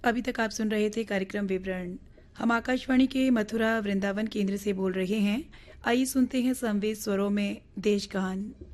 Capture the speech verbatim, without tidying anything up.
अभी तक आप सुन रहे थे कार्यक्रम विवरण। हम आकाशवाणी के मथुरा वृंदावन केंद्र से बोल रहे हैं। आइए सुनते हैं संवेद स्वरों में देश गान।